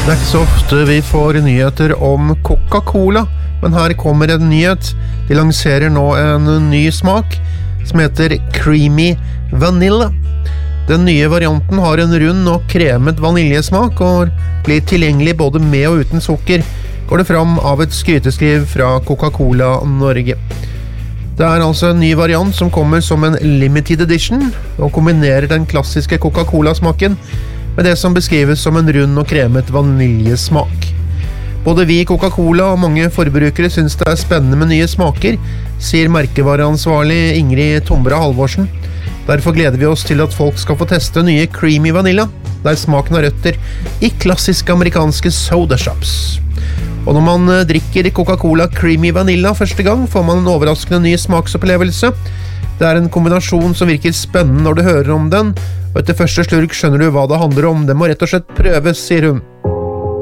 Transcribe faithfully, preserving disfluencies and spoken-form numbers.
Det er ikke så ofte vi får nyheter om Coca-Cola, men her kommer en nyhet. De lanserer nå en ny smak som heter Creamy Vanilla. Den nye varianten har en rund og kremet vaniljesmak og blir tilgjengelig både med og uten sukker, går det fram av et skryteskriv fra Coca-Cola Norge. Det er altså en ny variant som kommer som en limited edition og kombinerer den klassiske Coca-Cola-smaken med det som beskrives som en rund og kremet vaniljesmak. Både vi i Coca-Cola og mange forbrukere synes det er spennende med nye smaker, sier merkevareansvarlig Ingrid Tombra Halvorsen. Derfor gleder vi oss til at folk skal få teste nye Creamy Vanilla, der smaken har røtter i klassiske amerikanske soda shops. Og når man drikker Coca-Cola Creamy Vanilla første gang, får man en overraskende ny smaksopplevelse. Det er en kombinasjon som virker spennende når du hører om den, og etter første slurk skjønner du hva det handler om. Det må rett og slett prøves, sier hun.